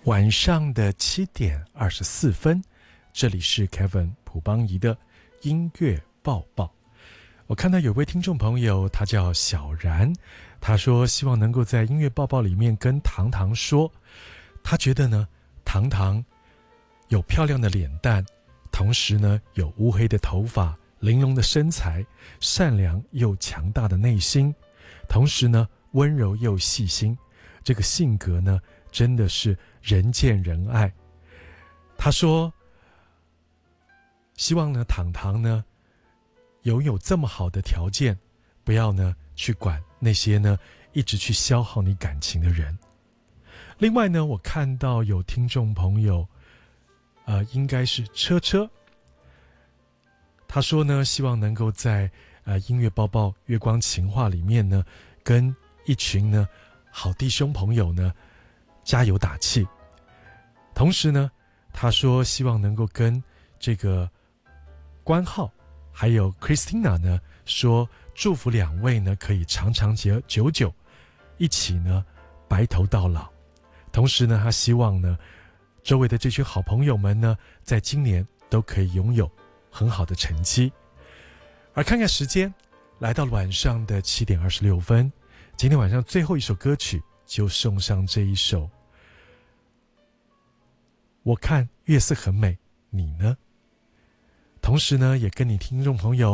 晚上的7:24，这里是 Kevin 朴邦仪的音乐报报。我看到有位听众朋友，他叫小然，他说希望能够在音乐报报里面跟糖糖说，他觉得呢，糖糖有漂亮的脸蛋，同时呢有乌黑的头发，玲珑的身材，善良又强大的内心，同时呢温柔又细心，这个性格呢真的是人见人爱。他说希望呢糖糖呢拥有这么好的条件，不要呢去管那些呢一直去消耗你感情的人。另外呢，我看到有听众朋友应该是车，他说呢希望能够在音乐报报月光情话里面呢跟一群呢好弟兄朋友呢加油打气。同时呢，他说希望能够跟这个关浩还有 Christina 呢说祝福两位呢可以长长久久一起呢白头到老。同时呢，他希望呢周围的这群好朋友们呢在今年都可以拥有很好的成绩。而看看时间，来到晚上的7:26，今天晚上最后一首歌曲就送上这一首我看月色很美，你呢？同时呢也跟你听众朋友